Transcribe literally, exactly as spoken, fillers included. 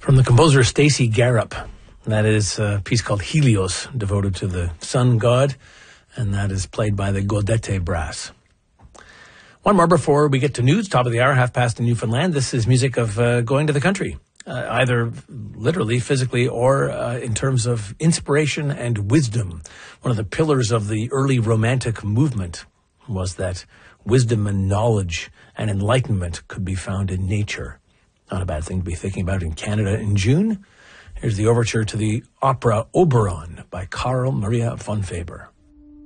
From the composer Stacy Garup. That is a piece called Helios, devoted to the sun god, and that is played by the Gaudete Brass. One more before we get to news, top of the hour, half past in Newfoundland. This is music of uh, going to the country, uh, either literally, physically, or uh, in terms of inspiration and wisdom. One of the pillars of the early Romantic movement was that wisdom and knowledge and enlightenment could be found in nature. Not a bad thing to be thinking about in Canada in June. Here's the overture to the opera Oberon by Carl Maria von Weber.